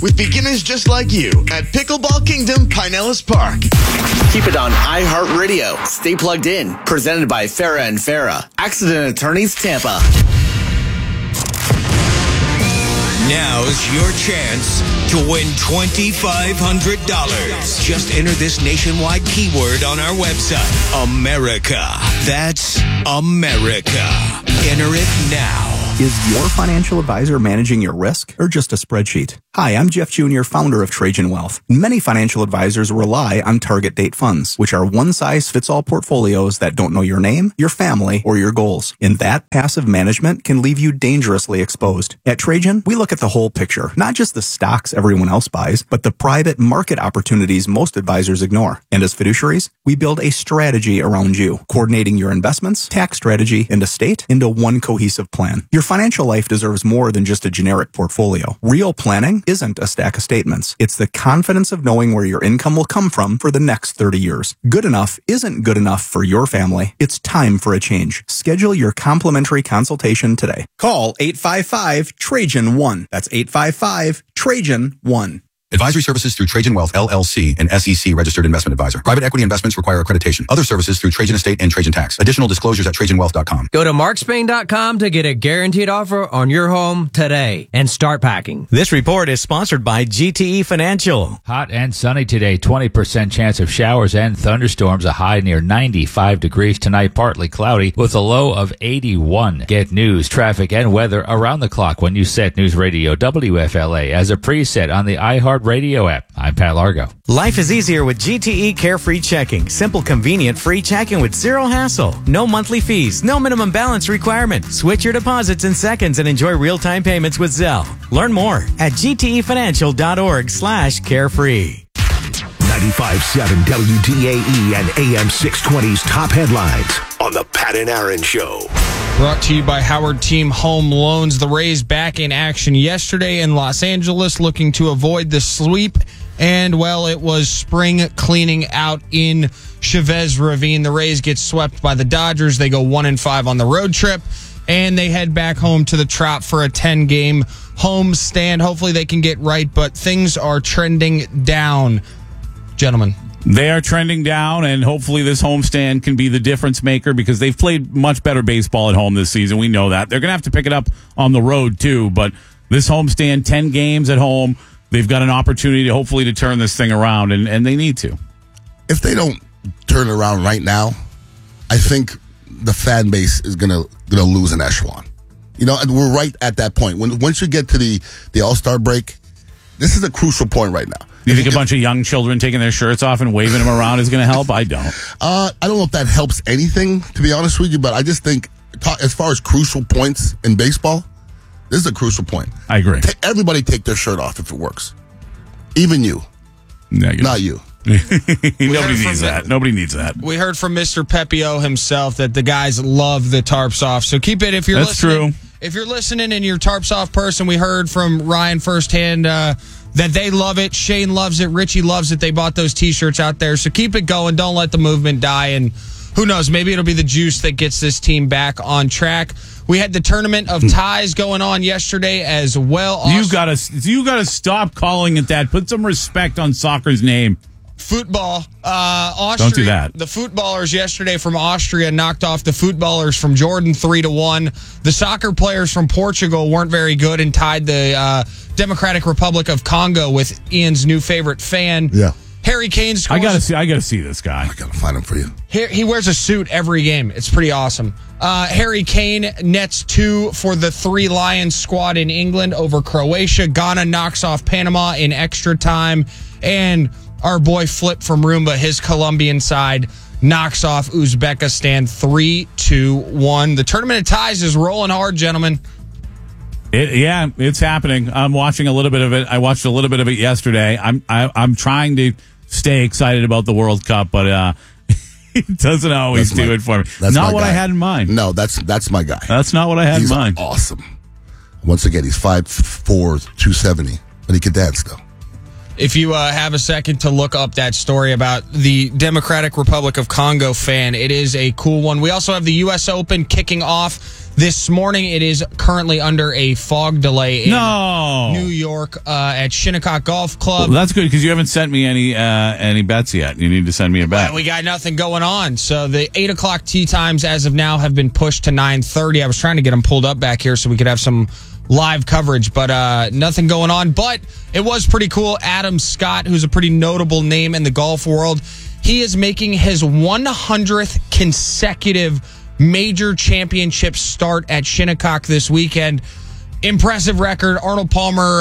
with beginners just like you at Pickleball Kingdom Pinellas Park. Keep it on iHeartRadio. Stay plugged in. Presented by Farah and Farah. Accident Attorneys Tampa. Now's your chance to win $2,500. Just enter this nationwide keyword on our website. America. That's America. Enter it now. Is your financial advisor managing your risk or just a spreadsheet? Hi, I'm Jeff Jr., founder of Trajan Wealth. Many financial advisors rely on target date funds, which are one-size-fits-all portfolios that don't know your name, your family, or your goals. And that passive management can leave you dangerously exposed. At Trajan, we look at the whole picture, not just the stocks everyone else buys, but the private market opportunities most advisors ignore. And as fiduciaries, we build a strategy around you, coordinating your investments, tax strategy, and estate into one cohesive plan. Your financial life deserves more than just a generic portfolio. Real planning isn't a stack of statements. It's the confidence of knowing where your income will come from for the next 30 years. Good enough isn't good enough for your family. It's time for a change. Schedule your complimentary consultation today. Call 855-TRAJAN-1. That's 855-TRAJAN-1. Advisory services through Trajan Wealth, LLC, an SEC registered investment advisor. Private equity investments require accreditation. Other services through Trajan Estate and Trajan Tax. Additional disclosures at TrajanWealth.com. Go to markspain.com to get a guaranteed offer on your home today and start packing. This report is sponsored by GTE Financial. Hot and sunny today. 20% chance of showers and thunderstorms. A high near 95 degrees tonight. Partly cloudy with a low of 81. Get news, traffic, and weather around the clock when you set News Radio WFLA as a preset on the iHeart Radio app. I'm Pat Largo. Life is easier with GTE Carefree Checking. Simple, convenient, free checking with zero hassle. No monthly fees, no minimum balance requirement. Switch your deposits in seconds and enjoy real-time payments with Zelle. Learn more at gtefinancial.org/carefree. 95.7 WDAE and AM 620's top headlines on the Pat and Aaron Show. Brought to you by Howard Team Home Loans. The Rays back in action yesterday in Los Angeles, looking to avoid the sweep. And, well, it was spring cleaning out in Chavez Ravine. The Rays get swept by the Dodgers. They go 1-5 on the road trip, and they head back home to the Trop for a 10-game home stand. Hopefully they can get right, but things are trending down, gentlemen. They are trending down, and hopefully this homestand can be the difference maker because they've played much better baseball at home this season. We know that. They're going to have to pick it up on the road, too, but this homestand, 10 games at home, they've got an opportunity to hopefully to turn this thing around, and they need to. If they don't turn it around right now, I think the fan base is going to lose an echelon. You know, and we're right at that point. Once you get to the All-Star break, this is a crucial point right now. You think a bunch of young children taking their shirts off and waving them around is going to help? I don't. I don't know if that helps anything, to be honest with you, but I just think as far as crucial points in baseball, this is a crucial point. I agree. Everybody take their shirt off if it works. Even you. Not you. Nobody needs that. Nobody needs that. We heard from Mr. Pepio himself that the guys love the tarps off. So keep it if you're listening. That's true. If you're listening and you're a tarps off person, we heard from Ryan firsthand that they love it. Shane loves it. Richie loves it. They bought those T-shirts out there. So keep it going. Don't let the movement die. And who knows, maybe it'll be the juice that gets this team back on track. We had the tournament of ties going on yesterday as well. You gotta stop calling it that. Put some respect on soccer's name. Football. Austria, don't do that. The footballers yesterday from Austria knocked off the footballers from Jordan 3-1. The soccer players from Portugal weren't very good and tied the Democratic Republic of Congo with Ian's new favorite fan. Yeah. Harry Kane scores. I gotta see this guy. I gotta find him for you. He wears a suit every game. It's pretty awesome. Harry Kane nets 2 for the 3 Lions squad in England over Croatia. Ghana knocks off Panama in extra time. And our boy Flip from Roomba, his Colombian side, knocks off Uzbekistan 3-1. The tournament of ties is rolling hard, gentlemen. It's happening. I'm watching a little bit of it. I watched a little bit of it yesterday. I'm trying to stay excited about the World Cup, but it doesn't always do it for me. That's not what I had in mind. No, that's my guy. That's not what I had in mind. He's awesome. Once again, he's 5'4", 270, but he can dance though. If you have a second to look up that story about the Democratic Republic of Congo fan, it is a cool one. We also have the U.S. Open kicking off This morning, it is currently under a fog delay in New York at Shinnecock Golf Club. Well, that's good because you haven't sent me any bets yet. You need to send me a bet. We got nothing going on. So the 8 o'clock tee times as of now have been pushed to 9:30. I was trying to get them pulled up back here so we could have some live coverage, but nothing going on. But it was pretty cool. Adam Scott, who's a pretty notable name in the golf world, he is making his 100th consecutive major championship start at Shinnecock this weekend. Impressive record. Arnold Palmer,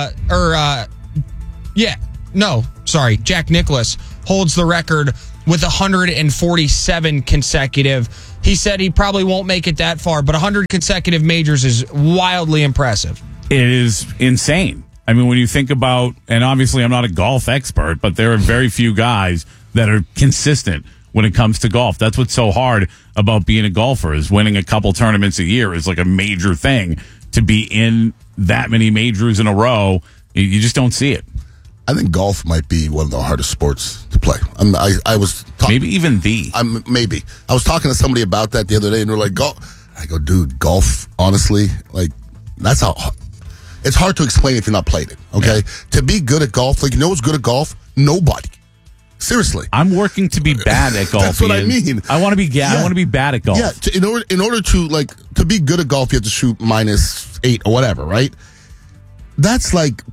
Jack Nicklaus holds the record with 147 consecutive. He said he probably won't make it that far, but 100 consecutive majors is wildly impressive. It is insane. I mean, when you think about, and obviously I'm not a golf expert, but there are very few guys that are consistent when it comes to golf. That's what's so hard about being a golfer, is winning a couple tournaments a year is like a major thing. To be in that many majors in a row, you just don't see it. I think golf might be one of the hardest sports to play. I was maybe even maybe. I was talking to somebody about that the other day, and they're like, "Golf." I go, "Dude, golf. Honestly, like that's how it's hard to explain if you're not played it." Okay, to be good at golf, like you know who's good at golf? Nobody. Seriously, I'm working to be bad at golf. That's what I mean. I want to be. I want to be bad at golf. Yeah. In order to be good at golf, you have to shoot -8 or whatever, right? That's like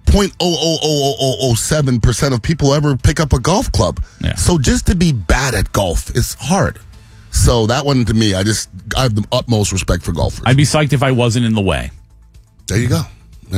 0.00007% of people ever pick up a golf club. Yeah. So just to be bad at golf is hard. So that one to me, I have the utmost respect for golfers. I'd be psyched if I wasn't in the way. There you go.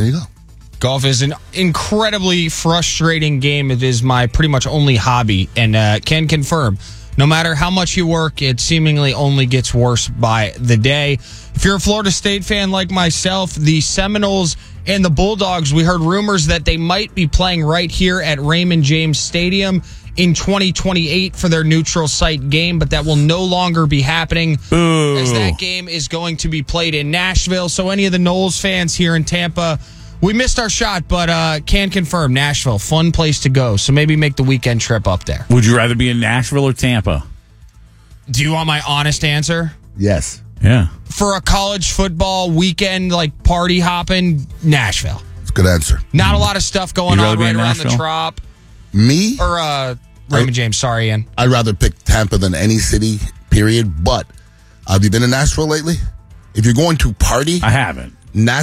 Golf is an incredibly frustrating game. It is my pretty much only hobby, and can confirm, no matter how much you work, it seemingly only gets worse by the day. If you're a Florida State fan like myself, the Seminoles and the Bulldogs, we heard rumors that they might be playing right here at Raymond James Stadium in 2028 for their neutral site game, but that will no longer be happening as that game is going to be played in Nashville. So any of the Noles fans here in Tampa, we missed our shot, but can confirm Nashville, fun place to go. So maybe make the weekend trip up there. Would you rather be in Nashville or Tampa? Do you want my honest answer? Yes. Yeah. For a college football weekend, like party hopping, Nashville. It's a good answer. Not a lot of stuff going on right around the Trop. Me? Or Raymond James, sorry, Ian. I'd rather pick Tampa than any city, period. But have you been to Nashville lately? If you're going to party... I haven't.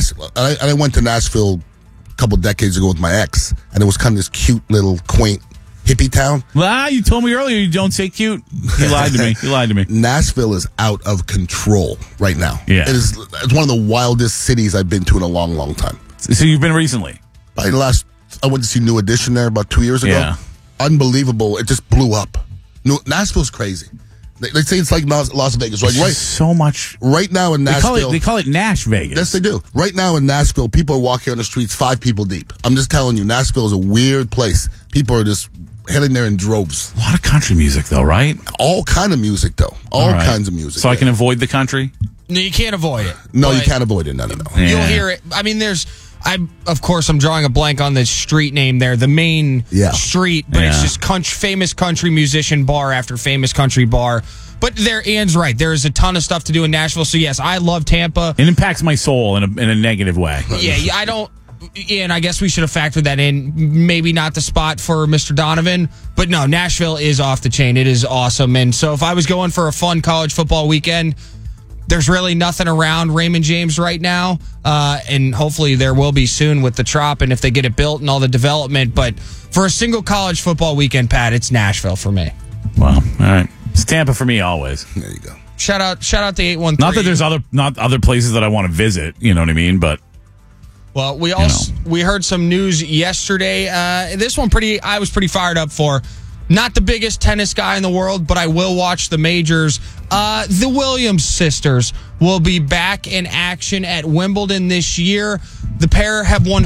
I went to Nashville a couple decades ago with my ex, and it was kind of this cute little quaint hippie town. Well, you told me earlier you don't say cute. You lied to me. Nashville is out of control right now. Yeah. It's one of the wildest cities I've been to in a long, long time. So you've been recently? I went to see New Edition there about 2 years ago. Yeah. Unbelievable. It just blew up. Nashville's crazy. They say it's like Las Vegas, right? So much. Right now in Nashville. They call it Nash Vegas. Yes, they do. Right now in Nashville, people are walking on the streets 5 people deep. I'm just telling you, Nashville is a weird place. People are just heading there in droves. A lot of country music, though, right? All kind of music, though. All kinds of music. So I can avoid the country? No, you can't avoid it. No, you can't avoid it. No. Yeah. You'll hear it. I mean, I'm drawing a blank on the street name there, the main street, but it's just famous country musician bar after famous country bar. But Ian's right. There is a ton of stuff to do in Nashville. So, yes, I love Tampa. It impacts my soul in a negative way. Yeah, I don't... Ian, I guess we should have factored that in. Maybe not the spot for Mr. Donovan. But no, Nashville is off the chain. It is awesome. And so if I was going for a fun college football weekend, there's really nothing around Raymond James right now. And hopefully there will be soon with the Trop and if they get it built and all the development. But for a single college football weekend, Pat, it's Nashville for me. Wow. All right. It's Tampa for me always. There you go. Shout out to 813. Not that there's other places that I want to visit, you know what I mean? But well, we heard some news yesterday. This one I was pretty fired up for. Not the biggest tennis guy in the world, but I will watch the majors. The Williams sisters will be back in action at Wimbledon this year. The pair have won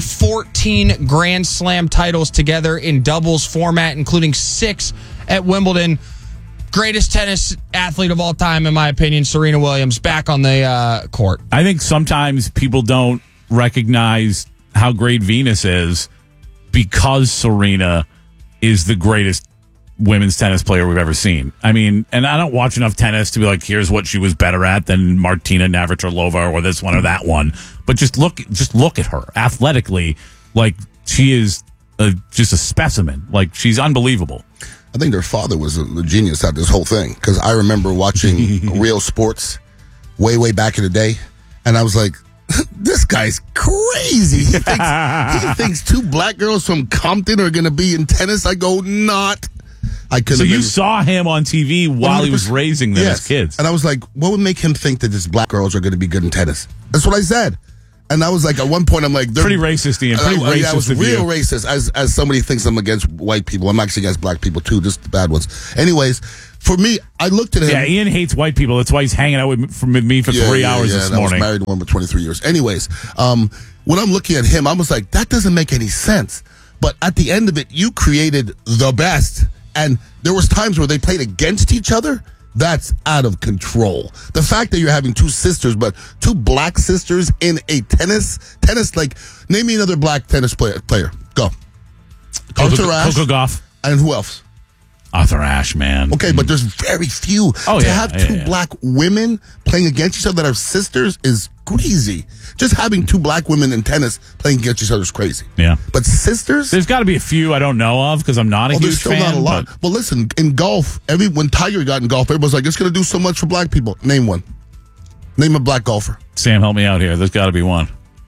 14 Grand Slam titles together in doubles format, including 6 at Wimbledon. Greatest tennis athlete of all time, in my opinion, Serena Williams, back on the court. I think sometimes people don't recognize how great Venus is because Serena is the greatest women's tennis player we've ever seen. I mean, and I don't watch enough tennis to be like, here's what she was better at than Martina Navratilova or this one or that one. But just look at her athletically. Like, she is just a specimen. Like, she's unbelievable. I think their father was the genius at this whole thing, because I remember watching Real Sports way back in the day, and I was like, this guy's crazy. He thinks two black girls from Compton are going to be in tennis. I go, not. I couldn't. So you saw him on TV while 100%. He was raising them as kids. And I was like, what would make him think that these black girls are going to be good in tennis? That's what I said. And I was like, at one point, I'm like, pretty racist, Ian. Pretty racist. I was real racist. As somebody thinks I'm against white people, I'm actually against black people too, just the bad ones. Anyways, for me, I looked at him. Yeah, Ian hates white people. That's why he's hanging out with me for 3 hours this morning. I was married to one for 23 years. Anyways, when I'm looking at him, I was like, that doesn't make any sense. But at the end of it, you created the best, and there was times where they played against each other. That's out of control. The fact that you're having two sisters, but two black sisters in a tennis, like, name me another black tennis player. Go. Arthur Ashe. Coco Gauff. And who else? Arthur Ashe, man. Okay, but there's very few. To have two black women playing against each other that are sisters is crazy. Just having two black women in tennis playing against each other is crazy. Yeah. But sisters? There's got to be a few I don't know of because I'm not a huge fan. There's still not a lot. Well, listen, in golf, when Tiger got in golf, everybody's like, it's going to do so much for black people. Name one. Name a black golfer. Sam, help me out here. There's got to be one.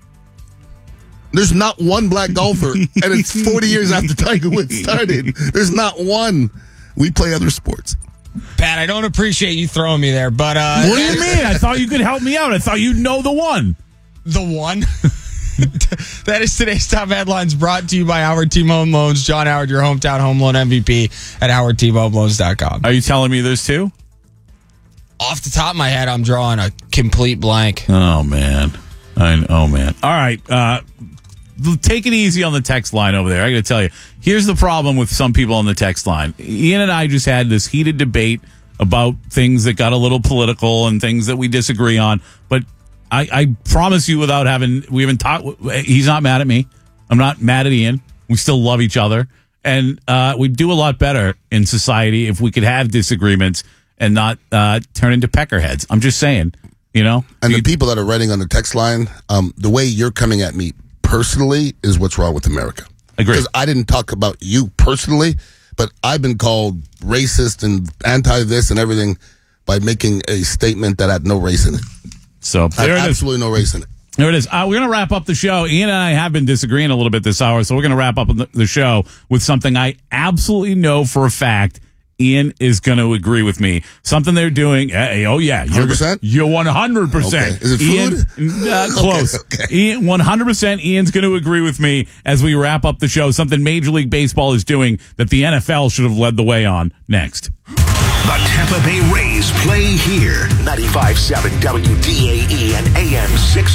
There's not one black golfer, and it's 40 years after Tiger Woods started. There's not one. We play other sports. Pat, I don't appreciate you throwing me there, but... what do you mean? I thought you could help me out. I thought you'd know the one. The one? That is today's top headlines, brought to you by Howard Team Home Loans. John Howard, your hometown home loan MVP at HowardTeamHomeLoans.com. Are you telling me there's two? Off the top of my head, I'm drawing a complete blank. Oh, man. All right. Take it easy on the text line over there. I got to tell you, here's the problem with some people on the text line. Ian and I just had this heated debate about things that got a little political and things that we disagree on. But I promise you, we haven't talked. He's not mad at me. I'm not mad at Ian. We still love each other, and we'd do a lot better in society if we could have disagreements and not turn into peckerheads. I'm just saying, And the people that are writing on the text line, the way you're coming at me personally is what's wrong with America. Agree. Because I didn't talk about you personally, but I've been called racist and anti-this and everything by making a statement that had no race in it. So there it is. Absolutely no race in it. There it is. We're going to wrap up the show. Ian and I have been disagreeing a little bit this hour, so we're going to wrap up the show with something I absolutely know for a fact Ian is going to agree with me. Something they're doing. Oh, yeah. 100%? You're 100%. Okay. Is it food? Ian, close. Okay. Ian, 100% Ian's going to agree with me as we wrap up the show. Something Major League Baseball is doing that the NFL should have led the way on. Next. The Tampa Bay Rays play here. 95.7 WDAE and AM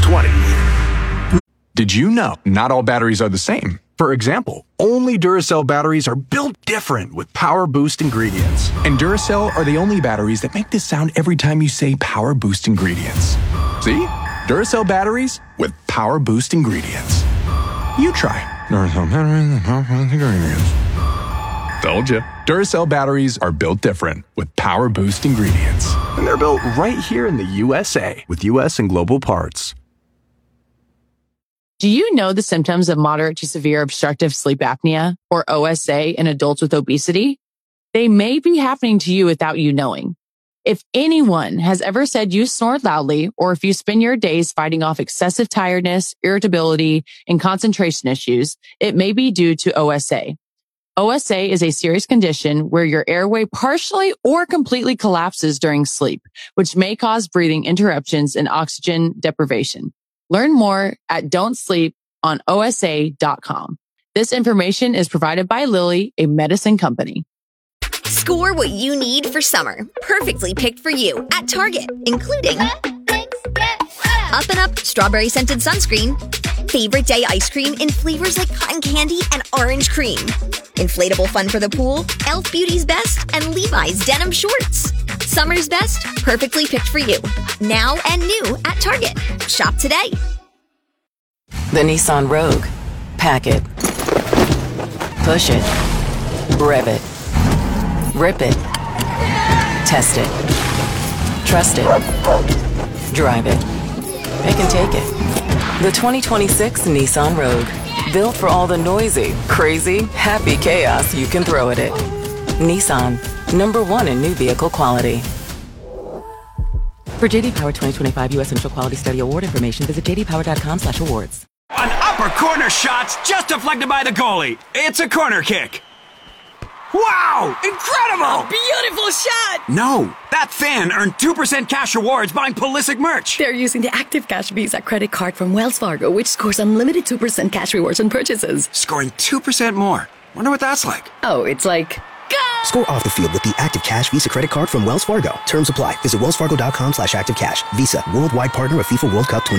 620. Did you know not all batteries are the same? For example, only Duracell batteries are built different with Power Boost ingredients. And Duracell are the only batteries that make this sound every time you say Power Boost ingredients. See? Duracell batteries with Power Boost ingredients. You try. Duracell batteries with Power Boost ingredients. Told you. Duracell batteries are built different with Power Boost ingredients. And they're built right here in the USA with US and global parts. Do you know the symptoms of moderate to severe obstructive sleep apnea, or OSA, in adults with obesity? They may be happening to you without you knowing. If anyone has ever said you snore loudly, or if you spend your days fighting off excessive tiredness, irritability, and concentration issues, it may be due to OSA. OSA is a serious condition where your airway partially or completely collapses during sleep, which may cause breathing interruptions and oxygen deprivation. Learn more at don'tsleeponosa.com. This information is provided by Lilly, a medicine company. Score what you need for summer, perfectly picked for you at Target, including Up and Up strawberry scented sunscreen, favorite day ice cream in flavors like cotton candy and orange cream, inflatable fun for the pool, Elf Beauty's Best, and Levi's denim shorts. Summer's best, perfectly picked for you. Now and new at Target. Shop today. The Nissan Rogue. Pack it. Push it. Rev it. Rip it. Test it. Trust it. Drive it. Pick and take it. The 2026 Nissan Rogue. Built for all the noisy, crazy, happy chaos you can throw at it. Nissan. #1 in new vehicle quality. For JD Power 2025 U.S. Initial Quality Study Award information, visit jdpower.com/awards. An upper corner shot's just deflected by the goalie. It's a corner kick. Wow! Incredible! Beautiful shot! No, that fan earned 2% cash rewards buying Pulisic merch. They're using the Active Cash Visa credit card from Wells Fargo, which scores unlimited 2% cash rewards on purchases. Scoring 2% more. Wonder what that's like. Oh, it's like... Score off the field with the Active Cash Visa credit card from Wells Fargo. Terms apply. Visit wellsfargo.com/activecash. Visa, worldwide partner of FIFA World Cup 20.